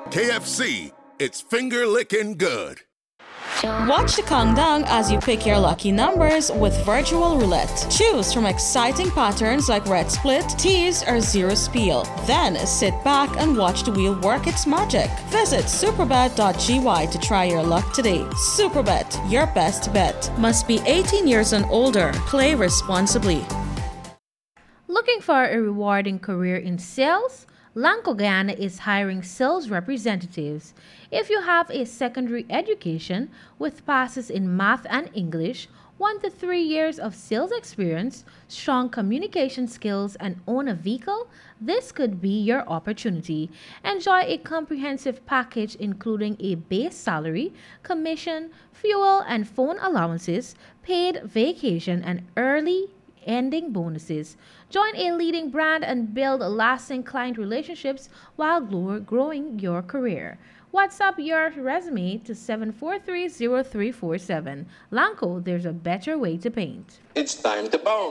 KFC, it's finger-licking good. Watch the countdown as you pick your lucky numbers with virtual roulette. Choose from exciting patterns like red split, tease, or zero spiel. Then sit back and watch the wheel work its magic. Visit superbet.gy to try your luck today. Superbet, your best bet. Must be 18 years and older. Play responsibly. Looking for a rewarding career in sales? Lanco Guyana is hiring sales representatives. If you have a secondary education with passes in math and English, 1 to 3 years of sales experience, strong communication skills, and own a vehicle, this could be your opportunity. Enjoy a comprehensive package including a base salary, commission, fuel and phone allowances, paid vacation, and early ending bonuses. Join a leading brand and build lasting client relationships while growing your career. WhatsApp your resume to 743-0347. Lanco, there's a better way to paint. It's time to bounce.